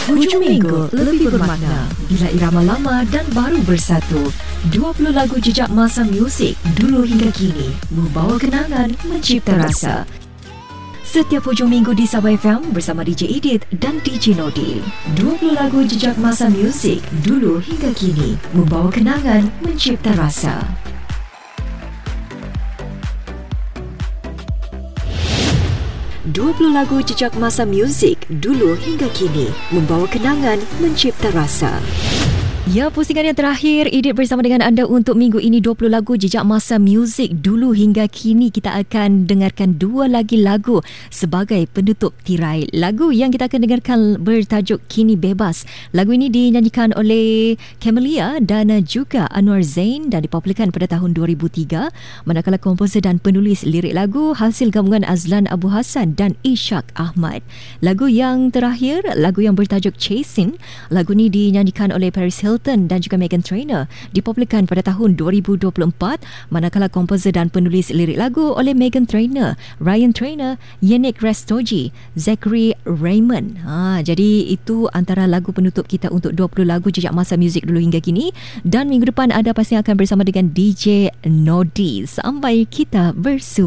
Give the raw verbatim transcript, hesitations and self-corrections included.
Hujung minggu lebih bermakna bila irama lama dan baru bersatu. dua puluh lagu jejak masa muzik dulu hingga kini membawa kenangan, mencipta rasa. Setiap hujung minggu di Sabah F M bersama D J Edith dan D J Nodi. dua puluh lagu jejak masa muzik dulu hingga kini membawa kenangan, mencipta rasa. dua puluh lagu jejak masa muzik dulu hingga kini membawa kenangan, mencipta rasa. Ya, pusingan yang terakhir Edit bersama dengan anda untuk minggu ini. Dua puluh lagu jejak masa muzik dulu hingga kini. Kita akan dengarkan dua lagi lagu sebagai penutup tirai. Lagu yang kita akan dengarkan bertajuk Kini Bebas. Lagu ini dinyanyikan oleh Camelia dan juga Anwar Zain dan dipopularkan pada tahun dua ribu tiga. Manakala komposer dan penulis lirik lagu hasil gabungan Azlan Abu Hassan dan Ishak Ahmad. Lagu yang terakhir, lagu yang bertajuk Chasing. Lagu ini dinyanyikan oleh Paris Hilton dan juga Meghan Trainor, dipopularkan pada tahun dua ribu dua puluh empat. Manakala komposer dan penulis lirik lagu oleh Meghan Trainor, Ryan Trainor, Yannick Rastogi, Zachary Raymond. Ha, jadi itu antara lagu penutup kita untuk dua puluh lagu jejak masa muzik dulu hingga kini. Dan minggu depan ada pasti akan bersama dengan D J Nodi. Sampai kita bersua.